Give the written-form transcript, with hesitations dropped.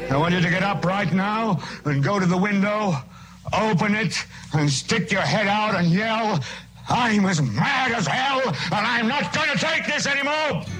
I want you to get up right now and go to the window, open it, and stick your head out and yell, "I'm as mad as hell, and I'm not going to take this anymore!"